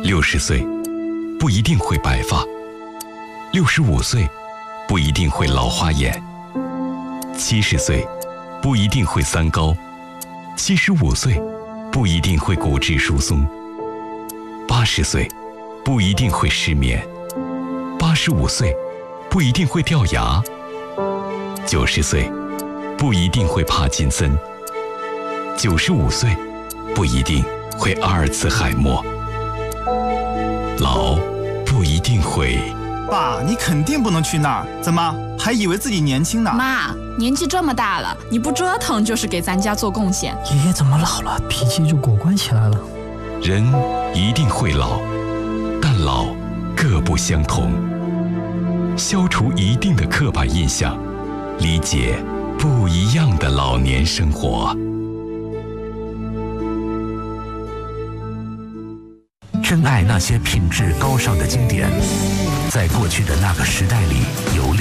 60岁不一定会白发，65岁不一定会老花眼，70岁不一定会三高，75岁不一定会骨质疏松，80岁不一定会失眠，85岁不一定会掉牙，90岁不一定会帕金森，95岁不一定会阿尔茨海默。老不一定会。 爸，你肯定不能去那儿，怎么还以为自己年轻呢？ 妈，年纪这么大了，你不折腾就是给咱家做贡献。 爷爷怎么老了，脾气就果断起来了？ 人一定会老，但老各不相同。消除一定的刻板印象，理解不一样的老年生活。 珍爱那些品质高尚的经典，在过去的那个时代里有力。